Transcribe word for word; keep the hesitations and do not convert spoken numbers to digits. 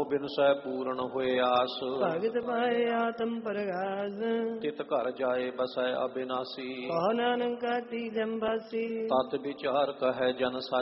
ਬਿਨਸੈ ਪੂਰਨ ਹੋਏ ਆਸ। ਭਗਤ ਪਾਏ ਆਤਮ ਪ੍ਰਗਾਸ ਤਿਤ ਘਰ ਜਾਏ ਬਸੈ ਅਬਿਨਾਸੀ। ਕਹੋ ਨਾਨਕ ਕਾਟੀ ਜੰਬਾਸੀ। ਤਤ ਵਿਚਾਰ ਕਹੈ ਜਨ